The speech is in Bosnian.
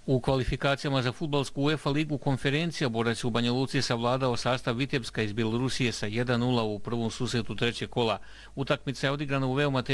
U kvalifikacijama za fudbalsku UEFA ligu konferencija borac u Banja Luci savladao sastav Vitebska iz Bjelorusije sa 1:0 u prvom susretu trećeg kola. Utakmica je odigrana u veoma